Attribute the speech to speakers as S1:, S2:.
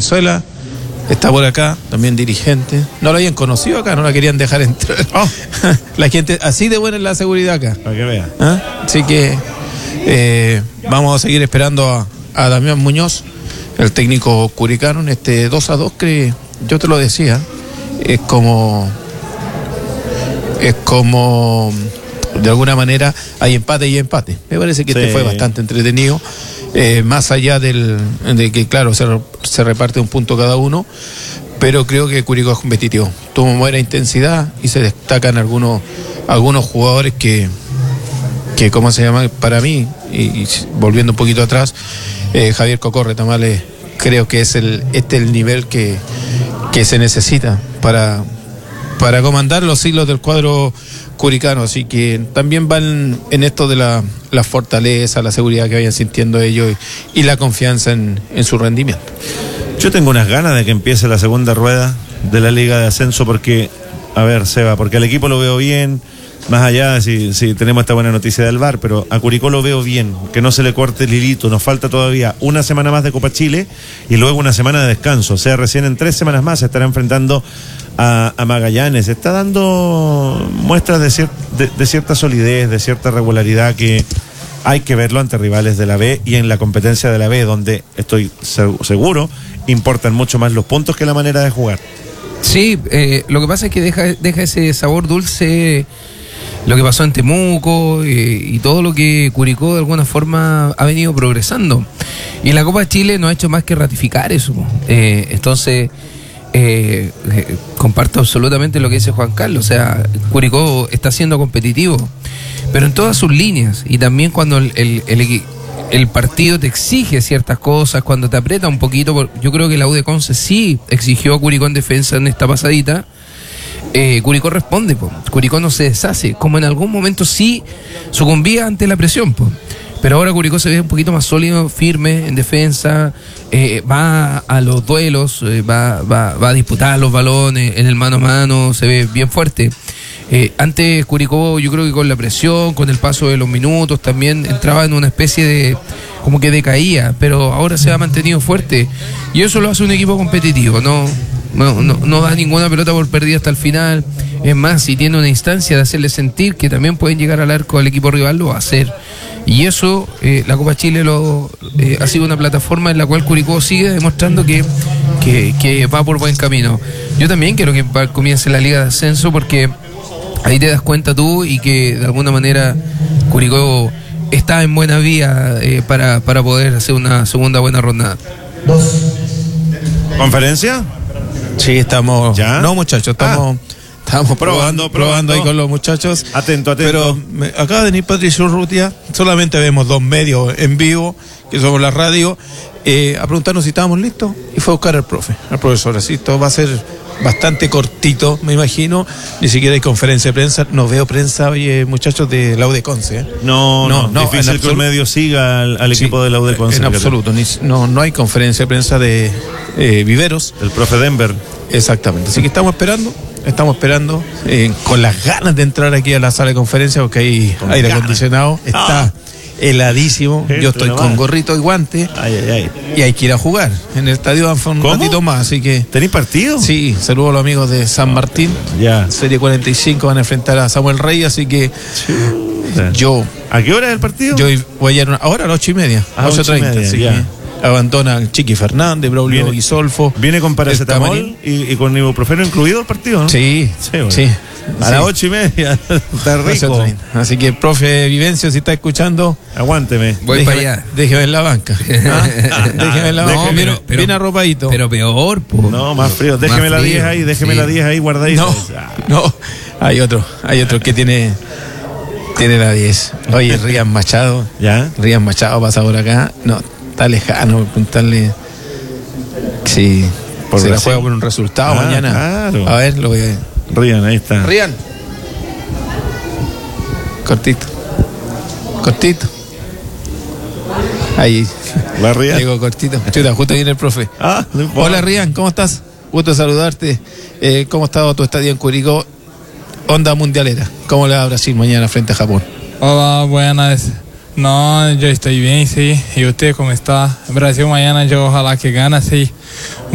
S1: Valenzuela está por acá, también dirigente. No lo habían conocido acá, no la querían dejar entrar.
S2: Oh.
S1: La gente, así de buena es la seguridad acá.
S2: Para que vea.
S1: Así que vamos a seguir esperando a Damián Muñoz, el técnico curicano, en este 2-2 que yo te lo decía, es como de alguna manera hay empate y empate. Me parece que este fue bastante entretenido, más allá de que claro se reparte un punto cada uno, pero creo que Curicó es competitivo, tuvo buena intensidad y se destacan algunos jugadores que ¿cómo se llama? Para mí, y volviendo un poquito atrás, Javier Cocorre Tamales, creo que es el nivel que se necesita para comandar los hilos del cuadro curicano, así que también van en esto de la fortaleza, la seguridad que vayan sintiendo ellos y la confianza en su rendimiento.
S2: Yo tengo unas ganas de que empiece la segunda rueda de la Liga de Ascenso porque, a ver, Seba, porque al equipo lo veo bien, más allá de si tenemos esta buena noticia del VAR, pero a Curicó lo veo bien, que no se le corte el hilito. Nos falta todavía una semana más de Copa Chile y luego una semana de descanso, o sea, recién en 3 semanas más se estará enfrentando a Magallanes. Está dando muestras de cierta solidez, de cierta regularidad, que hay que verlo ante rivales de la B y en la competencia de la B, donde estoy seguro importan mucho más los puntos que la manera de jugar.
S3: Sí, lo que pasa es que deja ese sabor dulce lo que pasó en Temuco y todo lo que Curicó de alguna forma ha venido progresando. Y la Copa de Chile no ha hecho más que ratificar eso. Entonces, comparto absolutamente lo que dice Juan Carlos. O sea, Curicó está siendo competitivo, pero en todas sus líneas. Y también cuando el partido te exige ciertas cosas, cuando te aprieta un poquito. Yo creo que la U de Conce sí exigió a Curicó en defensa en esta pasadita. Curicó responde, Curicó no se deshace, como en algún momento sí sucumbía ante la presión, pero ahora Curicó se ve un poquito más sólido, firme en defensa, va a los duelos, va a disputar los balones en el mano a mano, se ve bien fuerte. Antes Curicó, yo creo que con la presión, con el paso de los minutos, también entraba en una especie de, como que decaía, pero ahora se ha mantenido fuerte y eso lo hace un equipo competitivo, no da ninguna pelota por perdida hasta el final. Es más, si tiene una instancia de hacerle sentir que también pueden llegar al arco al equipo rival, lo va a hacer. Y eso, la Copa Chile ha sido una plataforma en la cual Curicó sigue demostrando que va por buen camino. Yo también quiero que comience la Liga de Ascenso, porque ahí te das cuenta tú y que de alguna manera Curicó está en buena vía para poder hacer una segunda buena ronda.
S2: ¿Conferencia?
S1: Sí, estamos.
S2: ¿Ya?
S1: No, muchachos, estamos probando ahí con los muchachos.
S2: Atento.
S1: Pero acaba de venir Patricio Urrutia, solamente vemos 2 medios en vivo, que somos la radio, a preguntarnos si estábamos listos, y fue a buscar al profesor. Así, esto va a ser bastante cortito, me imagino. Ni siquiera hay conferencia de prensa. No veo prensa, oye, muchachos de la U de Conce.
S2: No, difícil que el medio siga al equipo de la U de Conce.
S1: En absoluto, no hay conferencia de prensa de Viveros.
S2: El profe Denver.
S1: Exactamente, así que estamos esperando con las ganas de entrar aquí a la sala de conferencia, porque hay aire acondicionado, está heladísimo. Yo estoy con gorrito y guante. Y hay que ir a jugar en el estadio un ratito más, así que.
S2: ¿Tenés partido?
S1: Sí, saludo a los amigos de San Martín.
S2: Ya.
S1: Serie 45 van a enfrentar a Samuel Rey, así que
S2: ¿a qué hora es el partido?
S1: Yo voy a ir ahora a las 8:30, 8:30, así que abandona Chiqui Fernández, Braulio Guisolfo.
S2: ¿Viene con paracetamol y con ibuprofeno incluido el partido, no?
S1: Sí.
S2: A las 8:30. Está rico.
S1: Así que, profe Vivencio, si está escuchando,
S2: aguánteme.
S3: Voy para allá.
S1: Déjeme en la banca. Déjeme en la banca.
S3: Pero
S1: bien arropadito.
S3: Pero peor,
S2: No, más frío. Déjeme la 10 ahí, la 10 ahí guardadita.
S1: No, hay otro que tiene la 10. Oye, Rían Machado.
S2: ¿Ya?
S1: Rían Machado pasa por acá. No, está lejano preguntarle. Sí, se la juega por un resultado mañana.
S2: Claro.
S1: A ver, lo voy a.
S2: Rían, ahí está.
S1: Rían. Cortito. Ahí.
S2: La Rían.
S1: Digo cortito. Chuta, justo viene el profe.
S2: No importa.
S1: Hola, Rían, ¿cómo estás? Gusto saludarte. ¿Cómo ha estado tu estadía en Curicó? Onda mundialera. ¿Cómo le va a Brasil mañana frente a Japón?
S4: Hola, buenas. No, yo estoy bien, sí. ¿Y usted cómo está? Brasil mañana, yo ojalá que gane, sí.